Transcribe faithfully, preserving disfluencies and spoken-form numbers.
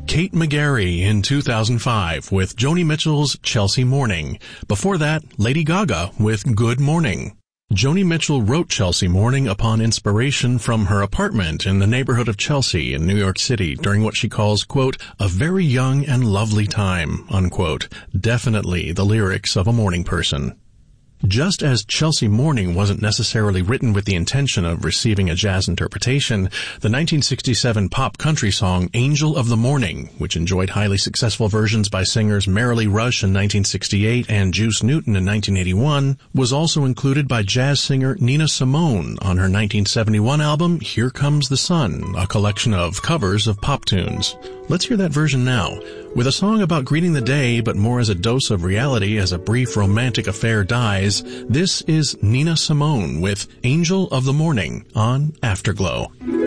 Kate McGarry in two thousand five with Joni Mitchell's Chelsea Morning. Before that, Lady Gaga with Good Morning. Joni Mitchell wrote Chelsea Morning upon inspiration from her apartment in the neighborhood of Chelsea in New York City during what she calls, quote, a very young and lovely time, unquote. Definitely the lyrics of a morning person. Just as Chelsea Morning wasn't necessarily written with the intention of receiving a jazz interpretation, the nineteen sixty-seven pop country song Angel of the Morning, which enjoyed highly successful versions by singers Marilee Rush in nineteen sixty-eight and Juice Newton in nineteen eighty-one, was also included by jazz singer Nina Simone on her nineteen seventy-one album Here Comes the Sun, a collection of covers of pop tunes. Let's hear that version now, with a song about greeting the day, but more as a dose of reality as a brief romantic affair dies. This is Nina Simone with Angel of the Morning on Afterglow.